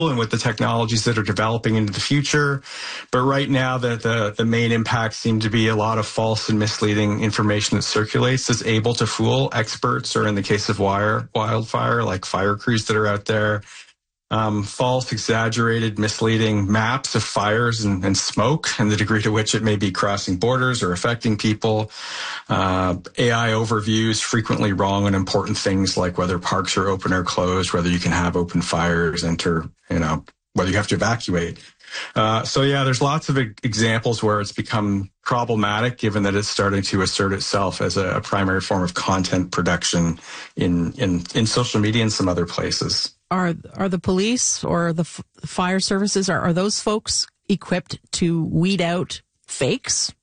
and with the technologies that are developing into the future. But right now, the main impacts seem to be a lot of false and misleading information that circulates that's able to fool experts, or in the case of wildfire, like fire crews that are out there. False, exaggerated, misleading maps of fires and smoke and the degree to which it may be crossing borders or affecting people. AI overviews frequently wrong on important things like whether parks are open or closed, whether you can have open fires, whether you have to evacuate. There's lots of examples where it's become problematic, given that it's starting to assert itself as a primary form of content production in social media and some other places. Are the police or the fire services, are those folks equipped to weed out fakes?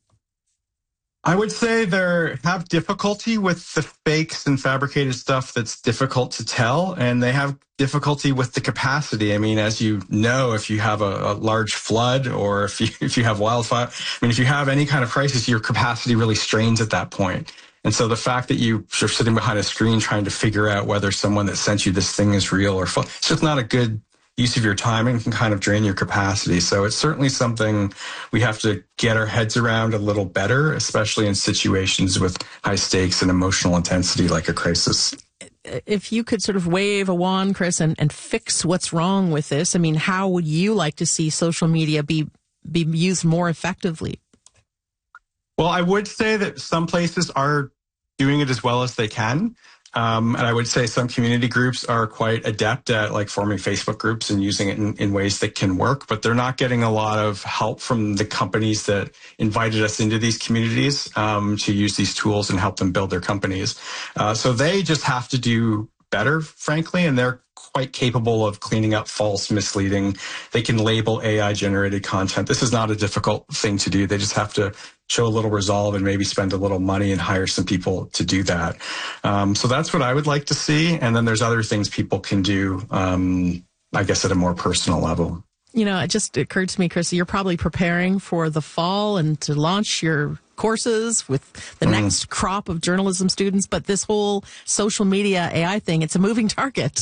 I would say they have difficulty with the fakes and fabricated stuff that's difficult to tell, and they have difficulty with the capacity. I mean, as you know, if you have a large flood, or if you have wildfire, if you have any kind of crisis, your capacity really strains at that point. And so the fact that you're sitting behind a screen trying to figure out whether someone that sent you this thing is real or false, it's just not a good use of your time and can kind of drain your capacity. So it's certainly something we have to get our heads around a little better, especially in situations with high stakes and emotional intensity like a crisis. If you could sort of wave a wand, Chris, and fix what's wrong with this, how would you like to see social media be used more effectively? Well, I would say that some places are doing it as well as they can. And I would say some community groups are quite adept at forming Facebook groups and using it in ways that can work, but they're not getting a lot of help from the companies that invited us into these communities to use these tools and help them build their companies. So they just have to do better, frankly, and they're quite capable of cleaning up false, misleading. They can label AI-generated content. This is not a difficult thing to do. They just have to show a little resolve and maybe spend a little money and hire some people to do that. So that's what I would like to see. And then there's other things people can do, I guess, at a more personal level. It just occurred to me, Chris, you're probably preparing for the fall and to launch your courses with the next crop of journalism students. But this whole social media AI thing, it's a moving target.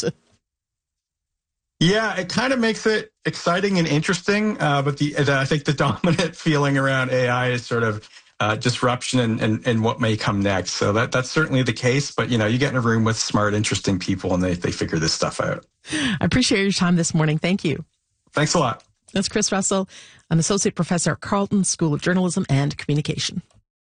Yeah, it kind of makes it exciting and interesting. But I think the dominant feeling around AI is sort of disruption and what may come next. So that's certainly the case. But, you get in a room with smart, interesting people and they figure this stuff out. I appreciate your time this morning. Thank you. Thanks a lot. That's Chris Russell, an associate professor at Carleton School of Journalism and Communication.